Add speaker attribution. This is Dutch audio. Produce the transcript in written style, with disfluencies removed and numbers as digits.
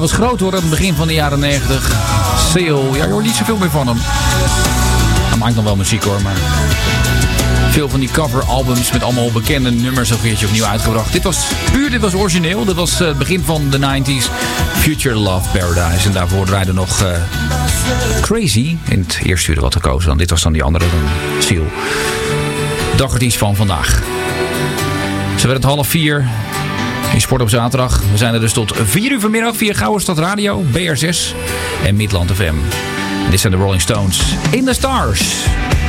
Speaker 1: was groot hoor, aan het begin van de jaren 90. Seal, ja, je hoort niet zoveel meer van hem. Hij maakt nog wel muziek hoor, maar... Veel van die coveralbums met allemaal bekende nummers een keertje opnieuw uitgebracht. Dit was origineel. Dit was het begin van de 90s. Future Love Paradise. En daarvoor hoorden wij er nog Crazy. In het eerste uur wat gekozen dan. Dit was dan die andere, dan Seal. Dagartiest van vandaag. Ze werd het 3:30 in Sport op zaterdag. We zijn er dus tot 4 uur vanmiddag via Gouwenstad Radio, BR6 en Midland FM. En dit zijn de Rolling Stones. In the Stars.